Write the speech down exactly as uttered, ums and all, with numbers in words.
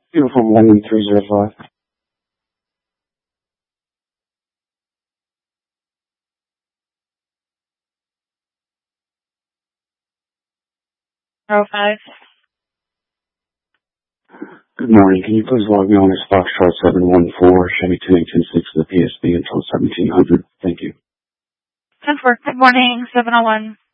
Uniform one three zero five. Zero five. Good morning. Can you please log me on as Foxtrot seven one four, Chevy two eight two six to the P S B until seventeen hundred? Thank you. ten four. Good morning. seven oh one.